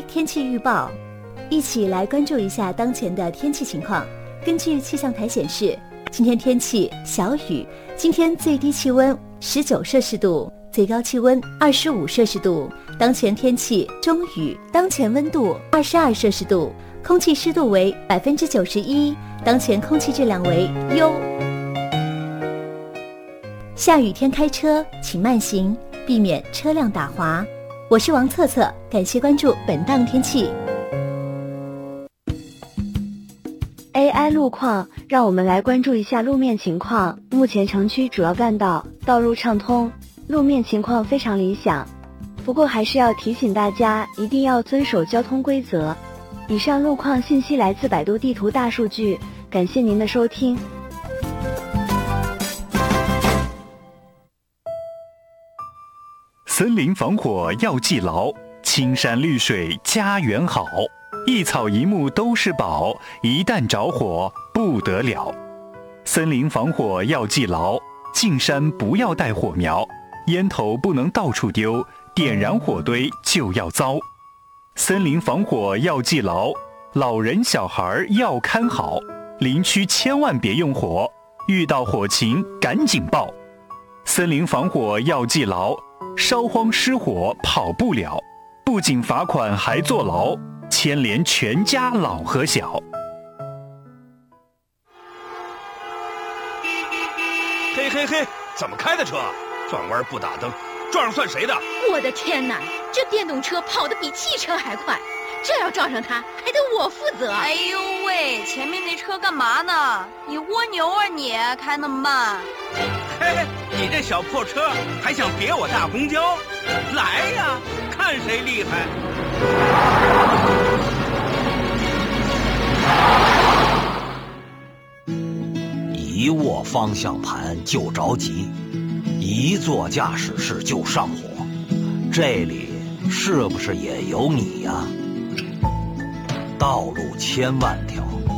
天气预报，一起来关注一下当前的天气情况。根据气象台显示，今天天气小雨，今天最低气温19摄氏度，最高气温25摄氏度。当前天气中雨，当前温度22摄氏度，空气湿度为91%，当前空气质量为优。下雨天开车请慢行，避免车辆打滑。我是王策策，感谢关注本档天气。 AI 路况，让我们来关注一下路面情况。目前城区主要干道道路畅通，路面情况非常理想。不过还是要提醒大家，一定要遵守交通规则。以上路况信息来自百度地图大数据，感谢您的收听。 森林防火要记牢，青山绿水家园好，一草一木都是宝，一旦着火不得了。森林防火要记牢，进山不要带火苗，烟头不能到处丢，点燃火堆就要遭。森林防火要记牢，老人小孩要看好，林区千万别用火，遇到火情赶紧报。森林防火要记牢，烧荒失火跑不了，不仅罚款还坐牢，牵连全家老和小。 嘿嘿嘿，怎么开的车？转弯不打灯，撞上算谁的？ 我的天哪，这电动车跑得比汽车还快，这要撞上它，还得我负责。 哎呦喂，前面那车干嘛呢？你蜗牛啊你，开那么慢。 嘿嘿，你这小破车还想别我大公交？来呀，看谁厉害！ 一握方向盘就着急，一做驾驶室就上火，这里是不是也有你呀？道路千万条，